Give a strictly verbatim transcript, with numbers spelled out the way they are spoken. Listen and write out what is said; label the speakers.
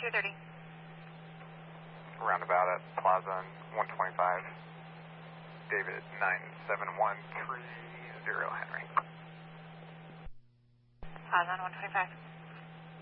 Speaker 1: three thirty.
Speaker 2: Roundabout at Plaza on one twenty-five. David nine seven one three zero Henry.
Speaker 1: Plaza on one twenty-five.